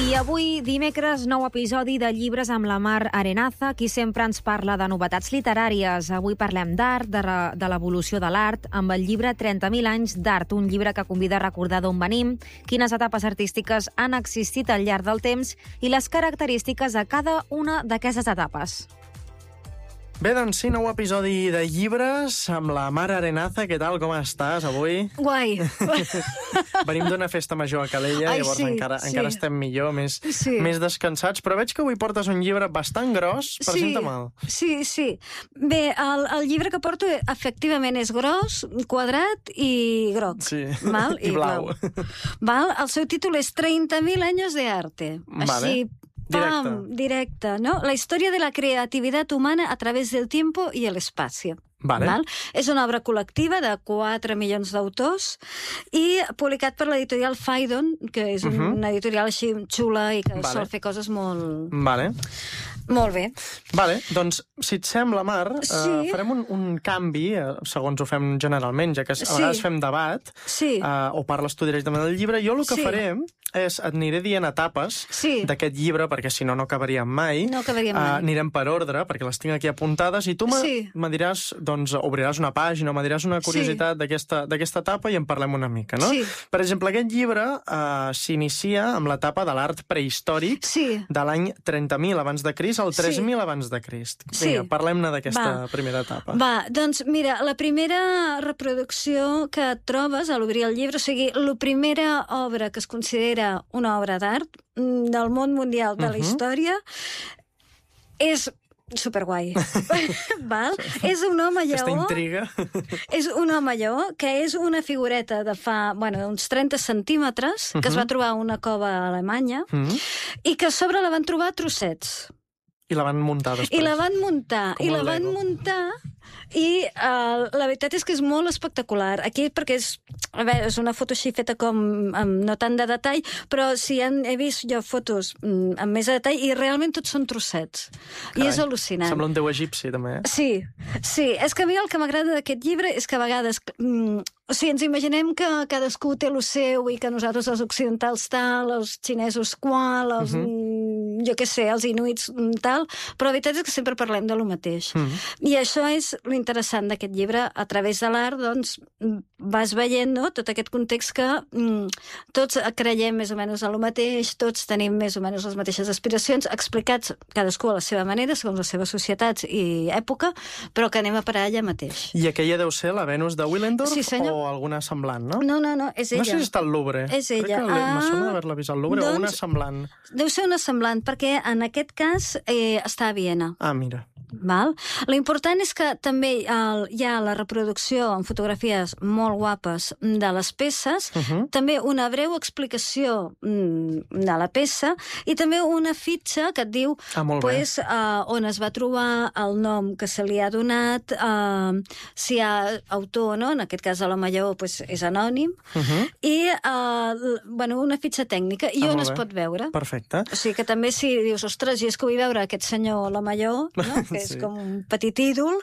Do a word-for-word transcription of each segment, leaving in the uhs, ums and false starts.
I avui, dimecres, nou episodi de Llibres amb la Mar Arenaza, qui sempre ens parla de novetats literàries. Avui parlem d'art, de, de l'evolució de l'art, amb el llibre trenta mil anys d'art, un llibre que convida a recordar d'on venim, quines etapes artístiques han existit al llarg del temps i les característiques de cada una d'aquestes etapes. Bé, doncs sí, nou episodi de Llibres amb la Mar Arenaza. Què tal, com estàs avui? Guai. Venim d'una festa major a Calella, Ai, llavors sí, encara, sí. encara estem millor, més, Sí. més descansats, però veig que avui portes un llibre bastant gros. Presenta-me'l. Sí, sí. Bé, el, el llibre que porto efectivament és gros, quadrat i groc. Sí, Val? i blau. Val? El seu títol és trenta mil años de arte. Vale. Així, pam, directe, ¿no? La historia de la creatividad humana a través del tiempo y el espacio. Vale. Val? És una obra col·lectiva de quatre milions d'autors i publicat per l'editorial Phaidon, que és uh -huh. una editorial així xula i que Vale. sol fer coses molt... Vale. Molt bé. Vale, doncs, si et sembla, Mar, Sí. eh, farem un, un canvi, eh, segons ho fem generalment, ja que a Sí. vegades fem debat, Sí. eh, o parles tu directament del llibre. Jo el que Sí. faré és, et aniré dient etapes Sí. d'aquest llibre, perquè si no, no acabaríem mai. No acabaríem mai. Eh, anirem per ordre, perquè les tinc aquí apuntades, i tu me, Sí. me diràs, doncs, obriràs una pàgina, me diràs una curiositat d'aquesta d'aquesta etapa i en parlem una mica, no? Sí. Per exemple, aquest llibre eh, s'inicia amb l'etapa de l'art prehistòric, Sí. de l'any trenta mil abans de Crist al tres mil Sí. abans de Crist. Sí. Vinga, parlem-ne d'aquesta Va. primera etapa. Va, doncs mira, la primera reproducció que trobes a l'obrir el llibre, o sigui, la primera obra que es considera una obra d'art mm, del món mundial de la Mhm. història és superguai. Val? És un home lleó. Aquesta intriga. És un home lleó, que és una figureta de fa, bueno, uns trenta centímetres, que es va trobar a una cova a Alemanya, Mm. i que a sobre la van trobar a trossets. I la van muntar després. I la van muntar, Com i el la van Lego. muntar, i uh, la veritat és que és molt espectacular. Aquí, perquè és, a veure, és una foto així feta com amb no tant de detall, però sí, han, he vist jo fotos mm, amb més de detall, i realment tots són trossets. I és al·lucinant. Sembla un déu egipci, també. Eh? Sí, sí. És que a mi el que m'agrada d'aquest llibre és que a vegades... Mm, o sigui, ens imaginem que cadascú té el seu i que nosaltres els occidentals tal, els xinesos qual, els... Mhm. mm, jo què sé, els inuits mm, tal, però la veritat és que sempre parlem de lo mateix. Mhm. I això és l'interessant d'aquest llibre. A través de l'art, doncs, mm, vas veient, no?, tot aquest context que mm, tots creiem més o menys en lo mateix, tots tenim més o menys les mateixes aspiracions, explicats cadascú a la seva manera, segons les seves societats i època, però que anem a parar allà mateix. I aquella deu ser la Venus de Willendorf, Sí, senyor. o alguna semblant, no? No, no, no, és ella. No sé si està al Louvre. És ella. Crec que ah, me sona Ah, d'haver-la vist al Louvre, o una doncs- semblant. Deu ser una semblant, perquè en aquest cas eh, està a Viena. Ah, mira. Val? L'important és que també el, hi ha la reproducció amb fotografies molt guapes de les peces, Uh -huh. també una breu explicació mm, de la peça i també una fitxa que et diu Ah, molt bé. pues, uh, on es va trobar, el nom que se li ha donat, uh, si hi ha autor o no, en aquest cas de l'home lleó pues, és anònim, Uh -huh. i uh, bueno, una fitxa tècnica i Ah, on molt es bé. pot veure. Perfecte. O sigui que també si dius, ostres, jo és que vull veure aquest senyor l'home lleó, no? Que és Sí. com un petit ídol,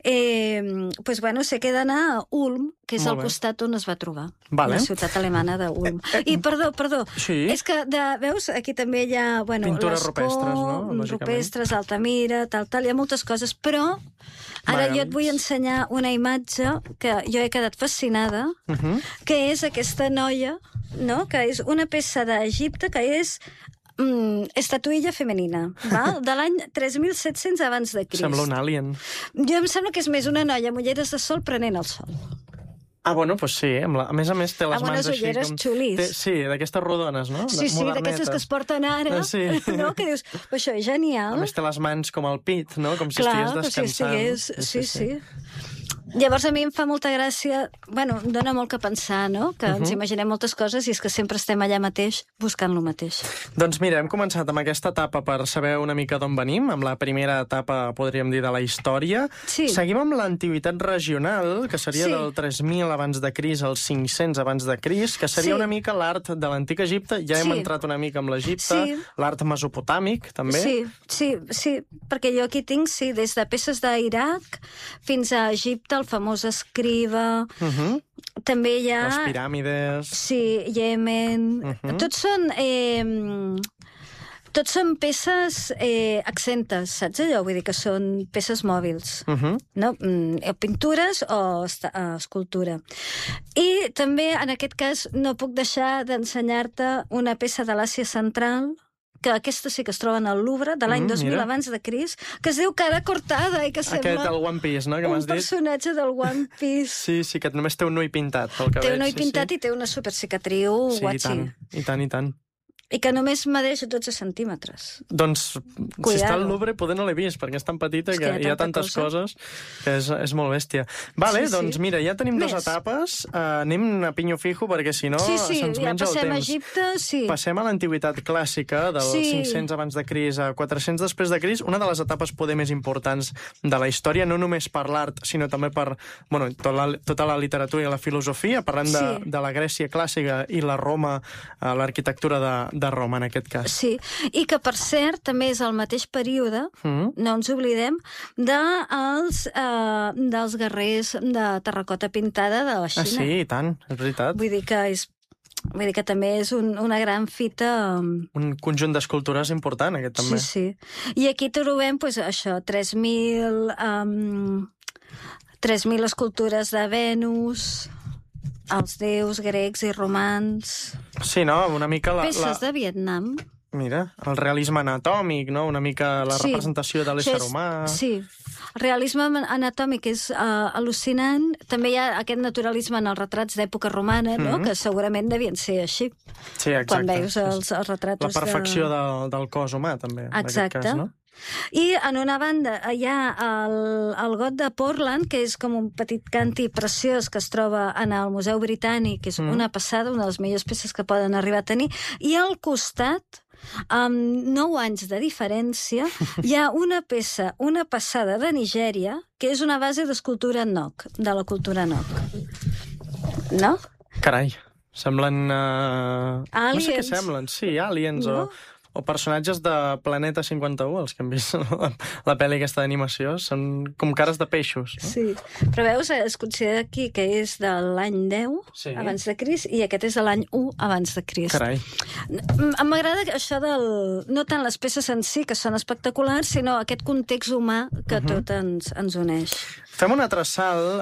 eh, pues bueno, sé que he d'anar a Ulm, que és Molt al bé. costat on es va trobar, Vale. la ciutat alemana d'Ulm. Eh, eh, I perdó, perdó, Sí. és que, de, veus, aquí també hi ha, bueno, Pintures l'Escó, rupestres, no? Lògicament. rupestres, Altamira, tal, tal, hi ha moltes coses, però ara Vale. jo et vull ensenyar una imatge que jo he quedat fascinada, Uh -huh. que és aquesta noia, no?, que és una peça d'Egipte que és mm, estatuïlla femenina, val? De l'any tres mil set-cents abans de Crist. Sembla un alien. Jo em sembla que és més una noia amb ulleres de sol prenent el sol. Ah, bueno, doncs sí. Amb la... A més a més té les Amb mans unes així... ulleres com... xulis. Té... Sí, d'aquestes rodones, no? Sí, sí, d'aquestes que es porten ara, Ah, sí. no? Que dius, això és genial. A més té les mans com al pit, no? Com si Clar, estigués com si descansant. estigués... Sí, sí. Llavors a mi em fa molta gràcia, bueno, em dona molt que pensar, no? Que ens imaginem moltes coses i és que sempre estem allà mateix buscant lo mateix. Doncs mira, hem començat amb aquesta etapa per saber una mica d'on venim, amb la primera etapa, podríem dir, de la història. Sí. Seguim amb l'antiguitat regional, que seria Sí. del tres mil abans de Crist al cinc-cents abans de Crist, que seria Sí. una mica l'art de l'antic Egipte. Ja hem Sí. entrat una mica amb l'Egipte, Sí. l'art mesopotàmic, també. Sí, sí, sí, perquè jo aquí tinc, sí, des de peces d'Iraq fins a Egipte, el famós escriba, Uh -huh. també hi ha... Les piràmides... Sí, Yemen... Mhm. Tots són... Eh, Tots són peces eh, accentes, saps allò? Vull dir que són peces mòbils, Uh -huh. no? Mm, pintures o esta- eh, escultura. I també, en aquest cas, no puc deixar d'ensenyar-te una peça de l'Àsia Central, que aquesta sí que es troba al Louvre, de l'any Mm, dos mil mira. abans de Crist, que es diu Cara Cortada i que Aquest, sembla el One Piece, no?, que un m'has dit. personatge del One Piece. Sí, sí, que només té un ull pintat, pel que Té veig. un ull sí, pintat sí. i té una supercicatriu Sí, i guatxi. tant, i tant, i tant. I que només medeix dotze centímetres. Doncs, si Cuidado. està al Louvre, poder no l'he vist, perquè és tan petita És que, que hi ha hi ha tanta tantes cosa. coses que és, és molt bèstia. Vale, Sí, doncs sí. mira, ja tenim dues Més. etapes. Uh, anem a pinyo fijo, perquè si no sí, sí, se'ns ja menja el passem a temps. Egipte, sí. Passem a l'antiguitat clàssica, dels Sí. cinc-cents abans de Crist a quatre-cents després de Crist, una de les etapes poder més importants de la història, no només per l'art, sinó també per bueno, tota, la, tota la literatura i la filosofia. Parlem de, Sí. de la Grècia clàssica i la Roma, uh, l'arquitectura de, de Roma, en aquest cas. Sí, i que, per cert, també és el mateix període, Mm. no ens oblidem, de els, eh, dels guerrers de terracota pintada de la Ah, Xina. sí, i tant, és veritat. Vull dir que és, vull dir que també és un, una gran fita... um, Un conjunt d'escultures important, aquest també. Sí, sí. I aquí trobem, pues, això, tres mil... Um, tres mil escultures de Venus, els déus grecs i romans, Sí, no? Una mica la... peces la... de Vietnam. Mira, el realisme anatòmic, no? Una mica la Sí. representació de Això l'ésser és- humà. Sí. El realisme anatòmic és uh, al·lucinant. També hi ha aquest naturalisme en els retrats d'època romana, no? Mhm. Que segurament devien ser així. Sí, exacte. Quan veus Sí, sí. els, els retratos La perfecció de... del, del cos humà, també, en aquest Exacte. cas, no? I en una banda hi ha el, el got de Portland, que és com un petit canti preciós que es troba en el Museu Britànic, que és Mm. una passada, una de les millors peces que poden arribar a tenir. I al costat, amb nou anys de diferència, hi ha una peça, una passada de Nigèria, que és una base d'escultura Nok, de la cultura Nok. No? Carai, semblen... Uh... No sé què Aliens. semblen, sí, aliens No? o... O personatges de Planeta cinquanta-u, els que hem vist la, la pel·li aquesta d'animació, són com cares de peixos. No? Sí. Però veus, es considera aquí que és de l'any deu Sí. abans de Crist i aquest és de l'any u abans de Crist. Carai. M- M'agrada això del... no tant les peces en si, que són espectaculars, sinó aquest context humà que uh -huh. tot ens, ens uneix. Fem un altre salt,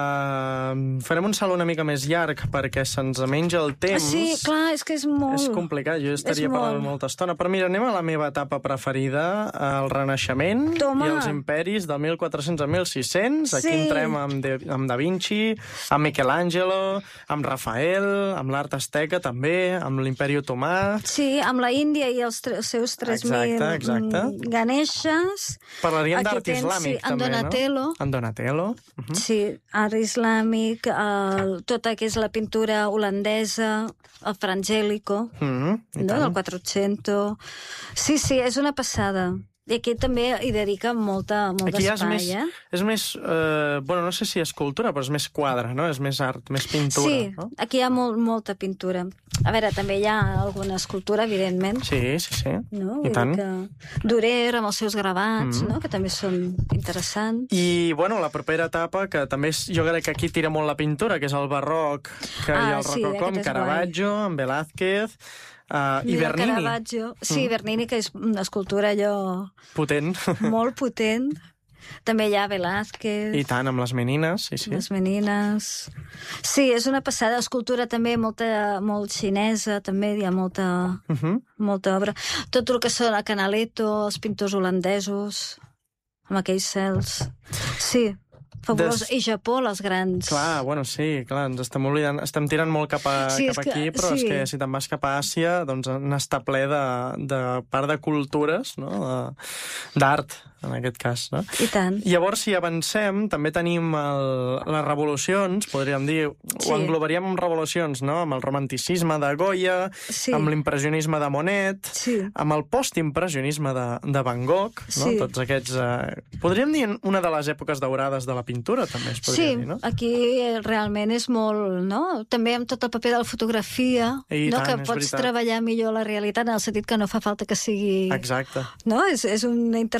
uh, farem un salt una mica més llarg perquè se'ns menja el temps. Ah, sí, clar, és que és molt... És complicat, jo estaria És parlant molt. molta estona. Però mira, anem a la meva etapa preferida, el Renaixement Toma. i els imperis del mil quatre-cents a mil sis-cents. Aquí Sí. entrem amb, de, amb Da Vinci, amb Michelangelo, amb Rafael, amb l'art asteca també, amb l'imperi otomà. Sí, amb la Índia i els, tre els seus tres mil Exacte, exacte. mm, Ganeshas. Parlaríem Aquí d'art tens, islàmic, sí, en també, Donatello. no? En Donatello. Uh -huh. Sí, art islàmic, el, tota que és la pintura holandesa, el Frangélico, Mm -hmm. no? Del quattrocents. Sí, sí, és una passada. I aquí també hi dedica molta, molt Aquí ja és d'espai, més, eh? és més eh, bueno, no sé si escultura, però és més quadre, no? És més art, més pintura, Sí, no? aquí hi ha molt, molta pintura. A veure, també hi ha alguna escultura, evidentment. Sí, sí, sí. No? I Vull tant. dir que Durer, amb els seus gravats, Mm. no? Que també són interessants. I, bueno, la propera etapa, que també és, jo crec que aquí tira molt la pintura, que és el barroc, que Ah, hi ha el sí, rococó, aquest amb és Caravaggio, amb Velázquez, uh, i Mira, Bernini. Caravaggio. Sí, Mm. Bernini, que és una escultura allò Potent. molt potent. També hi ha Velázquez. I tant, amb les menines, sí, sí. Les menines... Sí, és una passada. Escultura també molta, molt xinesa, també hi ha molta, Uh -huh. molta obra. Tot el que són a Canaletto, els pintors holandesos, amb aquells cels. Sí, fabulós. Des- I Japó, les grans... Clar, bueno, sí, clar, ens estem oblidant, estem tirant molt cap, a, Sí, cap és que- aquí, però és sí. que si te'n vas cap a Àsia, doncs n'està ple de, de part de cultures, no?, de- d'art, en aquest cas, no? I tant. Llavors, si avancem, també tenim el, les revolucions, podríem dir, Sí. ho englobaríem amb revolucions, no?, amb el romanticisme de Goya, Sí. amb l'impressionisme de Monet, Sí. amb el postimpressionisme de, de Van Gogh, no? Sí. Tots aquests... Eh, podríem dir una de les èpoques daurades de la pintura, també es podria Sí, dir, no? aquí eh, realment és molt, no? També amb tot el paper de la fotografia, I no? tant, Que és pots veritat. treballar millor la realitat en el sentit que no fa falta que sigui... Exacte. No? És, és una interferència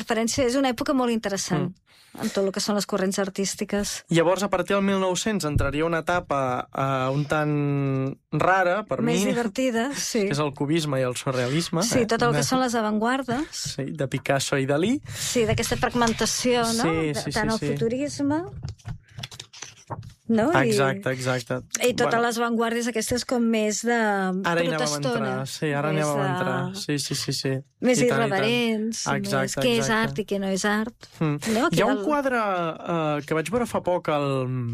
és una època molt interessant mm. en tot el que són les corrents artístiques. Llavors, a partir del mil nou-cents, entraria una etapa uh, un tant rara, per Més mi. Més divertida, sí. Que és el cubisme i el surrealisme. Sí, eh? tot el que són les avantguardes. Sí, de Picasso i Dalí. Sí, d'aquesta fragmentació, no? Sí, sí, tant sí, el sí. futurisme... No? Exacte, exacte. I, i totes bueno. les vanguardies aquestes com més de ara protestona. Sí, ara més anàvem a entrar. De... Sí, sí, sí, sí. Més I irreverents, tant, exacte, més què és art i què no és art. Mm. No? Hi ha un el... quadre uh, que vaig veure fa poc, el...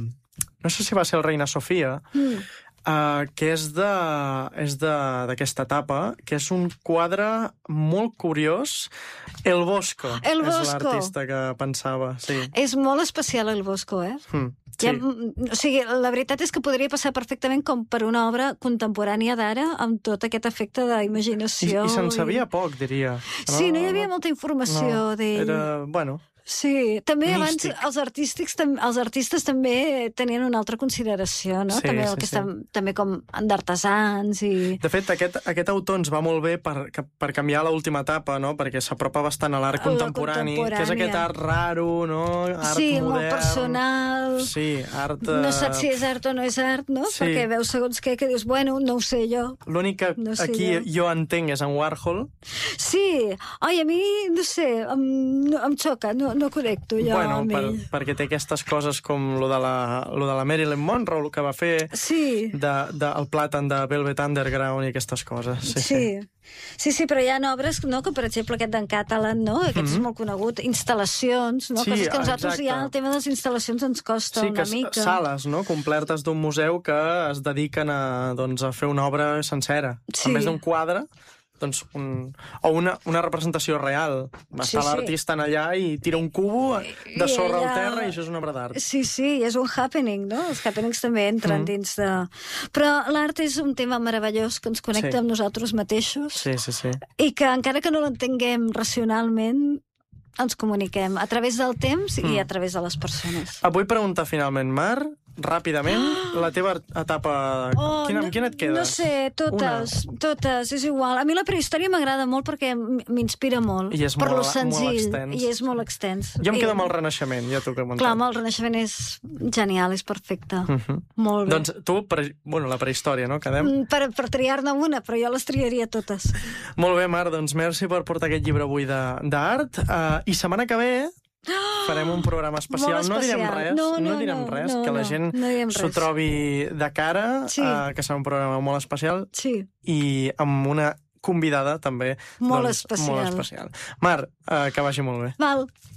no sé si va ser el Reina Sofia, mm. uh, que és de és d'aquesta etapa, que és un quadre molt curiós. El Bosco, el Bosco. És l'artista que pensava. Sí. És molt especial el Bosco, eh? Mm. Sí. Ja, o sigui, la veritat és que podria passar perfectament com per una obra contemporània d'ara, amb tot aquest efecte d'imaginació. I, i se'n sabia i... poc, diria. No, sí, no hi havia molta informació no, d'ell. Era, bueno... Sí, també místic. Abans els artístics, els artistes també tenien una altra consideració, no? Sí, també el sí, que sí. estan, també com d'artesans i... De fet, aquest, aquest autor ens va molt bé per, per canviar l'última etapa, no? Perquè s'apropa bastant a l'art contemporani, que és aquest art raro, no? Art sí, modern. molt personal. Sí, art... No saps si és art o no és art, no? Sí. Perquè veus segons què, que dius, bueno, no ho sé jo. L'únic que no sé aquí jo. jo entenc és en Warhol. Sí, oi, a mi, no sé, em, no, em xoca, no, no connecto jo bueno, amb per, ell. perquè té aquestes coses com lo de la, lo de la Marilyn Monroe, el que va fer, sí. de, de, el plàtan de Velvet Underground i aquestes coses. Sí, sí. sí. Sí, sí, però hi ha obres, no?, que per exemple aquest d'en Catalan, no?, aquest mm-hmm. és molt conegut, instal·lacions, no?, sí, coses que nosaltres exacte. ja el tema de les instal·lacions ens costa sí, una que mica. Sales, no?, complertes d'un museu que es dediquen a, doncs, a fer una obra sencera. Sí. A més d'un quadre, doncs, un, o una, una representació real. Va sí, estar sí. l'artista allà i tira un cubo de sorra ella... al terra i això és una obra d'art. Sí, sí, és un happening, no? Els happenings també entren mm. dins de... Però l'art és un tema meravellós que ens connecta sí. amb nosaltres mateixos sí, sí, sí. i que encara que no l'entenguem racionalment ens comuniquem a través del temps mm. i a través de les persones. Et vull preguntar finalment, Mar, ràpidament, la teva etapa... Oh, quina, no, quina et queda? No sé, totes, Una. totes, és igual. A mi la prehistòria m'agrada molt perquè m'inspira molt. I és per molt, lo senzill, molt extens. I és molt extens. Jo em I... quedo amb el Renaixement, ja t'ho he comentat. Clar, amb el Renaixement és genial, és perfecte. Uh-huh. Molt bé. Doncs tu, pre... bueno, la prehistòria, no? Quedem? Per, per triar-ne una, però jo les triaria totes. Molt bé, Mar, doncs merci per portar aquest llibre avui d'art. Uh, I setmana que ve... farem un programa especial. especial. No direm res, no, no, no direm no, res, no, que la gent no, no s'ho trobi de cara, sí. uh, que serà un programa molt especial sí. i amb una convidada també molt, doncs, especial. molt especial. Mar, uh, que vagi molt bé. Val.